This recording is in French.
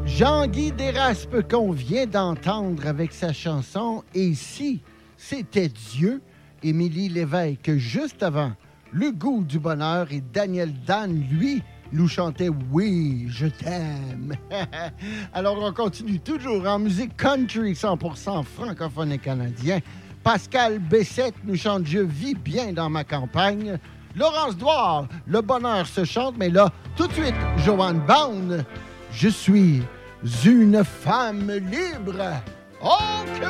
Jean-Guy Desraspes qu'on vient d'entendre avec sa chanson « Et si c'était Dieu », Émilie Lévesque juste avant, Le goût du bonheur et Daniel Dan, lui, nous chantait « Oui, je t'aime ». Alors, on continue toujours en musique country 100% francophone et canadien. Pascal Bessette nous chante « Je vis bien dans ma campagne ». Laurence Douard, « Le bonheur se chante », mais là, tout de suite, Joanne Bound, « Je suis une femme libre ». Oh, que